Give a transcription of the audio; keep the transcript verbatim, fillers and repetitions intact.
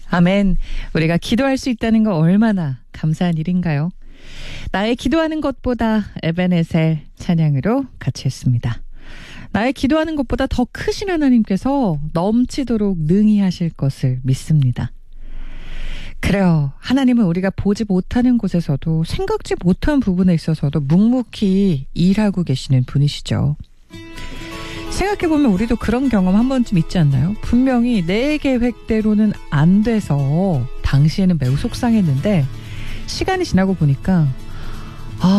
아멘. 우리가 기도할 수 있다는 거 얼마나 감사한 일인가요? 나의 기도하는 것보다 에베네셀 찬양으로 같이 했습니다. 나의 기도하는 것보다 더 크신 하나님께서 넘치도록 능히 하실 것을 믿습니다. 그래요. 하나님은 우리가 보지 못하는 곳에서도 생각지 못한 부분에 있어서도 묵묵히 일하고 계시는 분이시죠. 생각해보면 우리도 그런 경험 한 번쯤 있지 않나요? 분명히 내 계획대로는 안 돼서 당시에는 매우 속상했는데 시간이 지나고 보니까